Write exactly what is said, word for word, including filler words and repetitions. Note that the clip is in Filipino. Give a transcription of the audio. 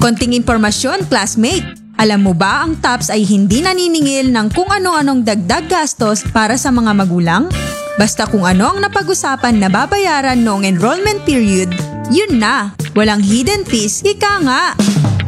Konting impormasyon, classmate. Alam mo ba ang TOPS ay hindi naniningil ng kung ano-anong dagdag gastos para sa mga magulang? Basta kung ano ang napag-usapan na babayaran noong enrollment period, yun na. Walang hidden fees, ika nga.